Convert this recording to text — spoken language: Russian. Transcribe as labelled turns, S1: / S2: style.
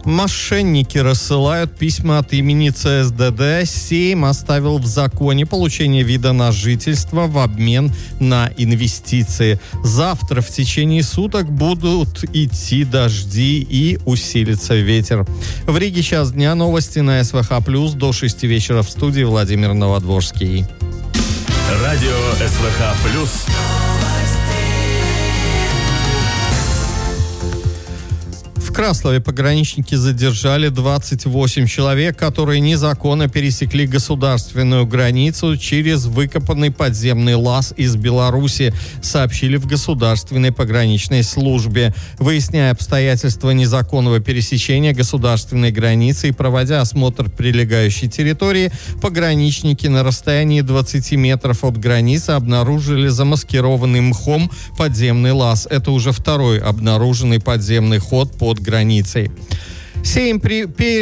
S1: Мошенники рассылают письма от имени ЦСДД. Сейм оставил в законе получение вида на жительство в обмен на инвестиции. Завтра в течение суток будут идти дожди и усилится ветер. В Риге час дня. Новости на СВХ+. До 6 вечера в студии Владимир Новодворский.
S2: Радио СВХ+.
S1: В Краслове пограничники задержали 28 человек, которые незаконно пересекли государственную границу через выкопанный подземный лаз из Беларуси, сообщили в Государственной пограничной службе. Выясняя обстоятельства незаконного пересечения государственной границы и проводя осмотр прилегающей территории, пограничники на расстоянии 20 метров от границы обнаружили замаскированный мхом подземный лаз. Это уже второй обнаруженный подземный ход под границей. Сейм